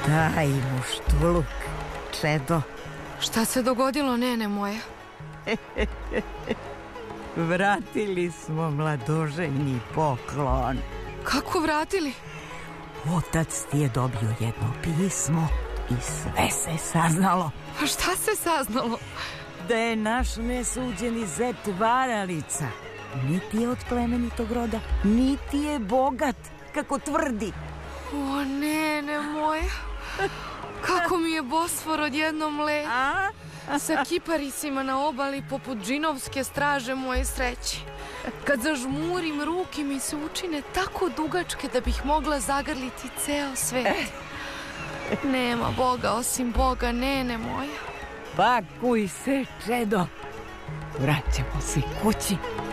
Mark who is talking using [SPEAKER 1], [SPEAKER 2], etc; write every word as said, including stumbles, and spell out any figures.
[SPEAKER 1] Daj mu štuluk, čedo.
[SPEAKER 2] Šta se dogodilo, nene moja?
[SPEAKER 1] Vratili smo mladoženji poklon.
[SPEAKER 2] Kako vratili?
[SPEAKER 1] Otac ti je dobio jedno pismo i sve se saznalo.
[SPEAKER 2] A šta se saznalo?
[SPEAKER 1] Da je naš nesuđeni zet varalica. Niti je od plemenitog roda, niti je bogat, kako tvrdi.
[SPEAKER 2] O, nene moja. Kako mi je Bosfor odjednom lep.
[SPEAKER 1] A?
[SPEAKER 2] Sa kiparisima na obali poput džinovske straže moje sreće. Kad zažmurim, ruke mi se učine tako dugačke da bih mogla zagrliti ceo svet. Nema Boga osim Boga, nene moja.
[SPEAKER 1] Pakuj se, čedo. Vraćamo se kući.